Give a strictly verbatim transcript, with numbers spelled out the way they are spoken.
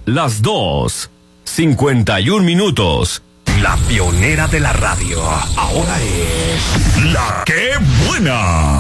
las dos, cincuenta y un minutos. La pionera de la radio, ahora es La Qué Buena.